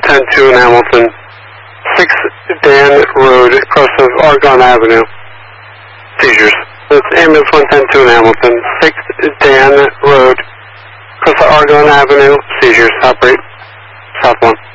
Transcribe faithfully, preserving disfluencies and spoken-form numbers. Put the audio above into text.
ten two in Hamilton. six Dan Road, across of Argonne Avenue. Seizures. That's ambulance one ten two in Hamilton. six Dan Road, across of Argonne Avenue. Seizures. Operate. South one.